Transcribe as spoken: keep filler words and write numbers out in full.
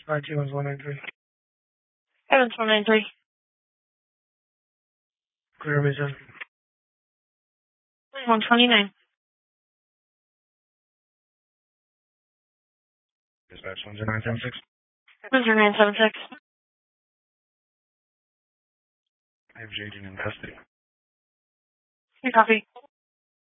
Five two one nine three. Evans one nine three. Clear reason. one twenty-nine. Dispatch one zero nine seven six. one zero nine seven six. I have J G in custody. You copy.